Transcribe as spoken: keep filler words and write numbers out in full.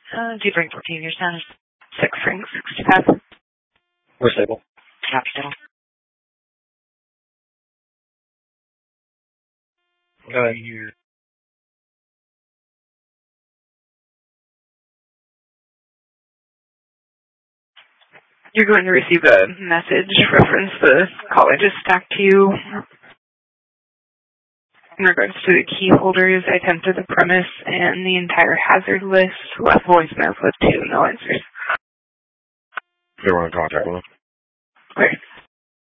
Uh, do you bring fourteen years down? Six rings, sixty-five. We're stable. Copy down. Uh, you. You're going to receive a message reference the college is stacked to you. In regards to the key holders, I attempted the premise and the entire hazard list. Left voicemails with two no answers. They were in contact with them. Clear.